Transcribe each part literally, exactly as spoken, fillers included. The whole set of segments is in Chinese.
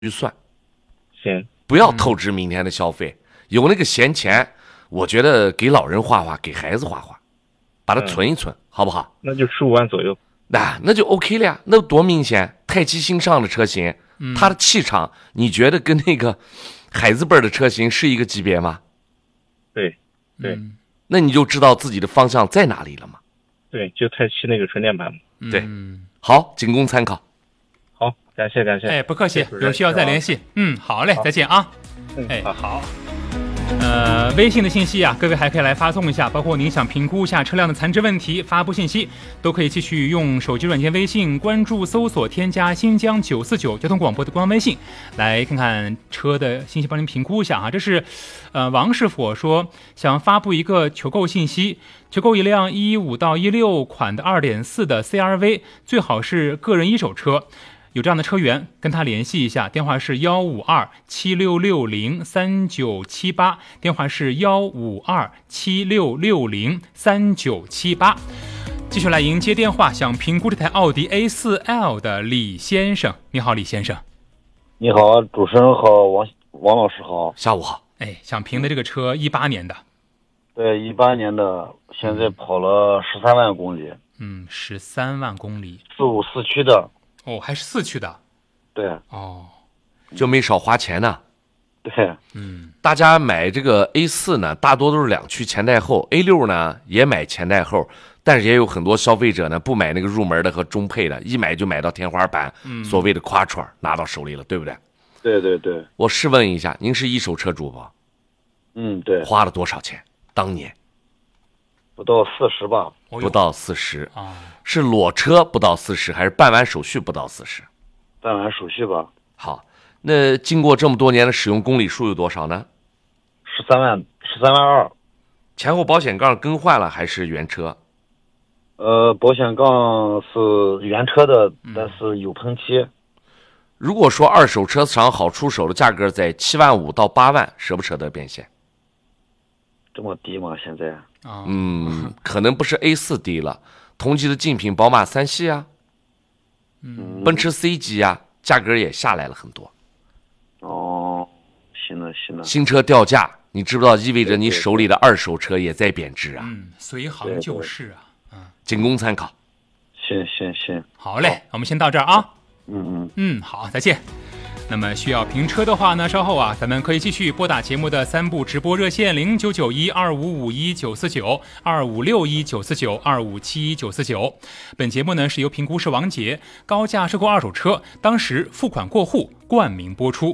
预算， 行， 不要透支明天的消费。有那个闲钱，我觉得给老人花花，给孩子花花，把它存一存，好不好？ 那就十五万左右。 那那就 OK 了呀，那多明显！泰七新上的车型， 嗯它的气场，你觉得跟那个海字辈的车型是一个级别吗？ 对，对， 嗯那你就知道自己的方向在哪里了嘛。 对，就泰七那个纯电版嘛。 对嗯好，仅供参考。 好，感谢感谢。 哎，不客气谢谢，主任有需要再联系。嗯，好嘞， 好再见啊。 嗯， 哎， 好。 好。呃，微信的信息啊，各位还可以来发送一下，包括您想评估一下车辆的残值问题，发布信息都可以继续用手机软件微信关注、搜索、添加新疆九四九交通广播的官方微信，来看看车的信息，帮您评估一下啊。这是，呃，王师傅说想发布一个求购信息，求购一辆一五到一六款的二点四的 C R V， 最好是个人一手车。有这样的车源，跟他联系一下，电话是幺五二七六六零三九七八，电话是幺五二七六六零三九七八。继续来迎接电话，想评估这台奥迪 A 四 L 的李先生，你好，李先生。 你好，主持人好，王王老师好。 下午好。 哎，想评的这个车一八年的， 对，一八年的，现在跑了十三万公里， 嗯，十三万公里， 四五四驱的。 哦，还是四驱的， 对哦， 就没少花钱呢。 对， 嗯大家买这个 A 四 呢，大多都是两驱前带后 ，A 六 呢也买前带后，但是也有很多消费者呢不买那个入门的和中配的，一买就买到天花板， 嗯所谓的夸串拿到手里了，对不对？ 对对对， 我试问一下，您是一手车主不？ 嗯，对， 花了多少钱？当年不到四十吧。 哦不到四十， 啊， 是裸车不到四十，还是办完手续不到四十？ 办完手续吧， 好，那经过这么多年的使用，公里数有多少呢？ 十三万，十三万二。 前后保险杠更换了还是原车？ 呃，保险杠是原车的，但是有喷漆。 如果说二手车厂好出手的价格在七万五到八万，舍不舍得变现？ 这么低吗？现在？ 啊， 嗯，可能不是 A 四 低了，同级的竞品宝马三系啊， 嗯， 奔驰 C 级啊，价格也下来了很多。 哦，行了行了。 新车掉价，你知不知道意味着你手里的二手车也在贬值啊？ 嗯，随行就市啊，嗯， 仅供参考。 行行行， 好嘞，我们先到这儿啊。 嗯嗯。 嗯，好，再见。那么需要评车的话呢，稍后啊，咱们可以继续拨打节目的三部直播热线零九九一二五五一九四九二五六一九四九二五七一九四九。本节目呢是由评估师王杰高价收购二手车，当时付款过户冠名播出。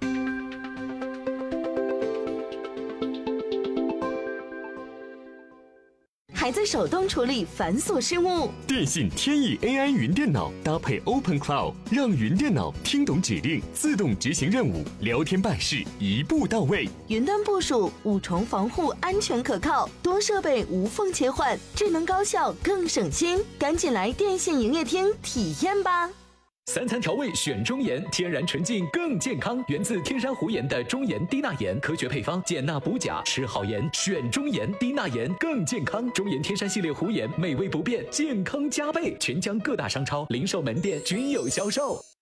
还在手动处理繁琐事务。 电信天翼 A I 云电脑搭配 Open Cloud， 让云电脑听懂指令，自动执行任务，聊天办事一步到位。 云端部署，五重防护，安全可靠，多设备无缝切换，智能高效更省心。赶紧来电信营业厅体验吧！ 三餐调味选中盐，天然纯净更健康，源自天山湖盐的中盐低钠盐，科学配方，减钠补钾，吃好盐选中盐，低钠盐更健康。中盐天山系列湖盐，美味不变，健康加倍，全疆各大商超、零售门店均有销售。